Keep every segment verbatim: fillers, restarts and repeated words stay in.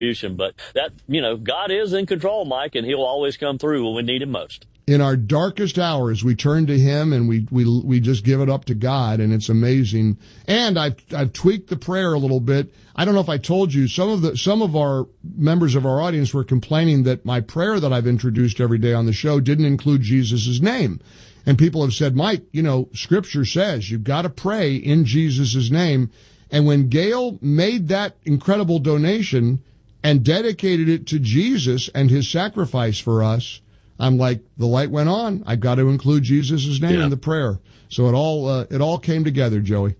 contribution. But that, you know, God is in control, Mike, and he'll always come through when we need him most. In our darkest hours, we turn to him and we, we, we just give it up to God, and it's amazing. And I've, I've tweaked the prayer a little bit. I don't know if I told you, some of the, some of our members of our audience were complaining that my prayer that I've introduced every day on the show didn't include Jesus' name. And people have said, Mike, you know, scripture says you've got to pray in Jesus' name. And when Gail made that incredible donation and dedicated it to Jesus and his sacrifice for us, I'm like, the light went on. I've got to include Jesus' name yeah. in the prayer. So it all uh, it all came together, Joey.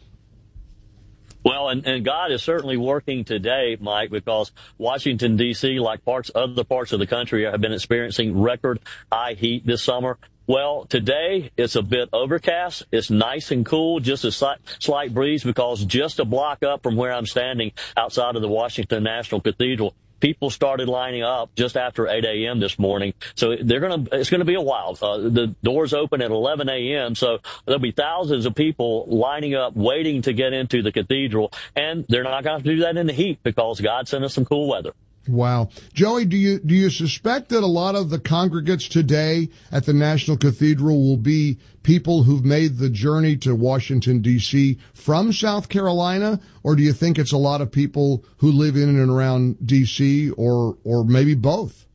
Well, and, and God is certainly working today, Mike, because Washington, D C, like parts other parts of the country, have been experiencing record high heat this summer. Well, today it's a bit overcast. It's nice and cool, just a slight, slight breeze, because just a block up from where I'm standing outside of the Washington National Cathedral, people started lining up just after eight a.m. this morning. So they're going to, it's going to be a while. Uh, the doors open at eleven a.m. So there'll be thousands of people lining up, waiting to get into the cathedral. And they're not going to do that in the heat because God sent us some cool weather. Wow. Joey, do you, do you suspect that a lot of the congregants today at the National Cathedral will be people who've made the journey to Washington, D C from South Carolina? Or do you think it's a lot of people who live in and around D C, or, or maybe both?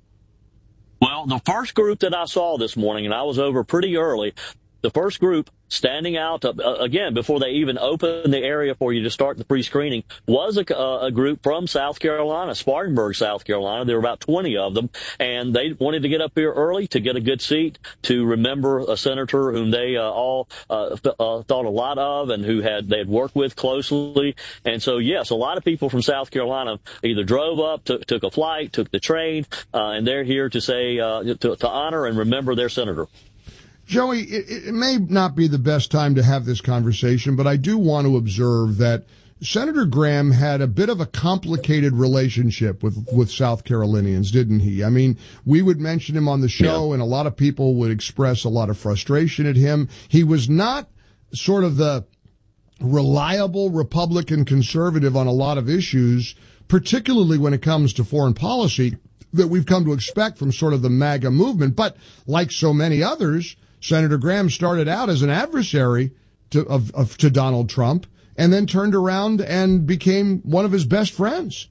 Well, the first group that I saw this morning, and I was over pretty early, the first group standing out, uh, again, before they even opened the area for you to start the pre-screening, was a, uh, a group from South Carolina, Spartanburg, South Carolina. There were about twenty of them, and they wanted to get up here early to get a good seat, to remember a senator whom they uh, all uh, th- uh, thought a lot of and who had they had worked with closely. And so, yes, a lot of people from South Carolina either drove up, took, took a flight, took the train, uh, and they're here to say, uh, to, to honor and remember their senator. Joey, it, it may not be the best time to have this conversation, but I do want to observe that Senator Graham had a bit of a complicated relationship with, with South Carolinians, didn't he? I mean, we would mention him on the show, yeah. and a lot of people would express a lot of frustration at him. He was not sort of the reliable Republican conservative on a lot of issues, particularly when it comes to foreign policy, that we've come to expect from sort of the MAGA movement. But like so many others, Senator Graham started out as an adversary to, of, of, to Donald Trump, and then turned around and became one of his best friends.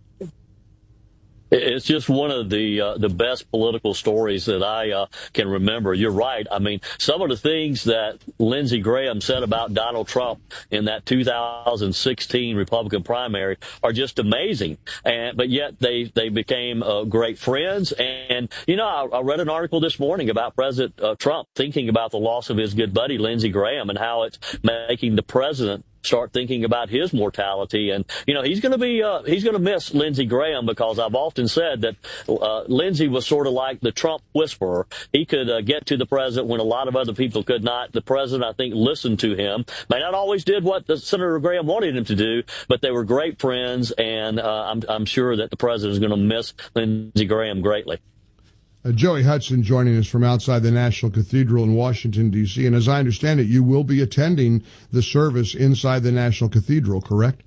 It's just one of the uh, the best political stories that I uh, can remember. You're right. I mean, some of the things that Lindsey Graham said about Donald Trump in that two thousand sixteen Republican primary are just amazing. And but yet they they became uh, great friends. And you know, I, I read an article this morning about President uh, Trump thinking about the loss of his good buddy Lindsey Graham and how it's making the president start thinking about his mortality. And, you know, he's going to be, uh, he's going to miss Lindsey Graham, because I've often said that uh, Lindsey was sort of like the Trump whisperer. He could uh, get to the president when a lot of other people could not. The president, I think, listened to him. May not always did what the Senator Graham wanted him to do, but they were great friends. And uh, I'm, I'm sure that the president is going to miss Lindsey Graham greatly. Uh, Joey Hudson joining us from outside the National Cathedral in Washington, D C And as I understand it, you will be attending the service inside the National Cathedral, correct?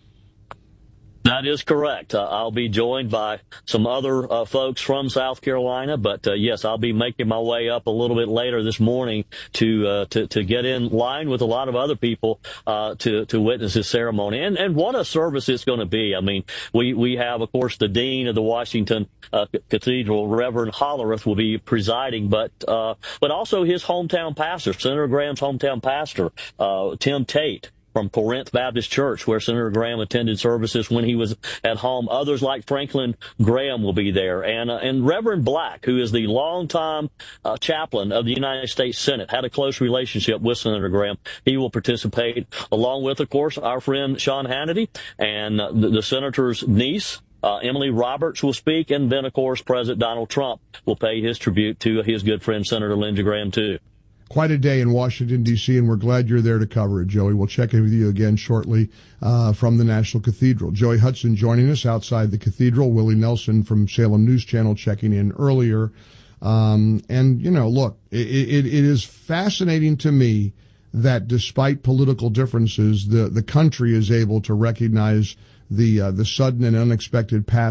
That is correct. Uh, I'll be joined by some other uh, folks from South Carolina, but uh, yes, I'll be making my way up a little bit later this morning to uh, to, to get in line with a lot of other people uh, to to witness this ceremony. And and what a service it's going to be. I mean, we we have, of course, the dean of the Washington uh, Cathedral, Reverend Hollerith, will be presiding, but uh, but also his hometown pastor, Senator Graham's hometown pastor, uh, Tim Tate, from Corinth Baptist Church, where Senator Graham attended services when he was at home. Others like Franklin Graham will be there. And uh, and Reverend Black, who is the longtime uh, chaplain of the United States Senate, had a close relationship with Senator Graham. He will participate, along with, of course, our friend Sean Hannity, and uh, the, the senator's niece, Uh, Emily Roberts, will speak. And then, of course, President Donald Trump will pay his tribute to his good friend, Senator Lindsey Graham, too. Quite a day in Washington, D C, and we're glad you're there to cover it, Joey. We'll check in with you again shortly uh, from the National Cathedral. Joey Hudson joining us outside the cathedral. Willie Nelson from Salem News Channel checking in earlier. Um, and, you know, look, it, it, it is fascinating to me that despite political differences, the, the country is able to recognize the uh, the sudden and unexpected passing